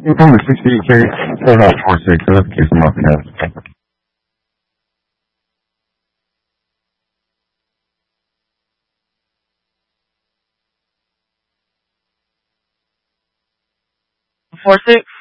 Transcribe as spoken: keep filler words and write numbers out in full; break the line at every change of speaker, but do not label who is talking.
Number sixty-eight carry, four nine four six, let's get some up now.
Four six.